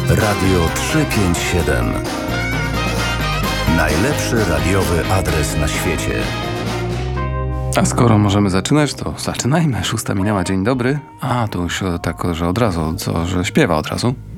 Radio 357. Najlepszy radiowy adres na świecie. A skoro możemy zaczynać, to zaczynajmy. 6 minęła, dzień dobry. A, tu już tak, że od razu, że śpiewa od razu.